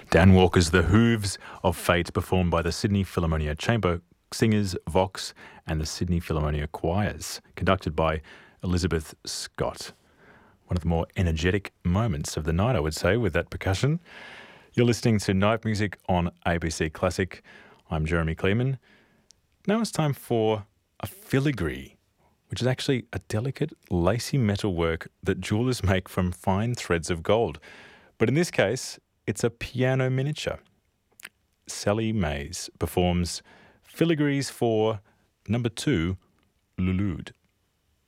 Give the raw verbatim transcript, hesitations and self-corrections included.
Dan Walker's The Hooves of Fate, performed by the Sydney Philharmonia Chamber Singers, Vox, and the Sydney Philharmonia Choirs, conducted by Elizabeth Scott. One of the more energetic moments of the night, I would say, with that percussion. You're listening to Night Music on A B C Classic. I'm Jeremy Kleeman. Now it's time for a filigree, which is actually a delicate, lacy metalwork that jewellers make from fine threads of gold. But in this case, it's a piano miniature. Sally Mays performs filigrees for number two, Lulud.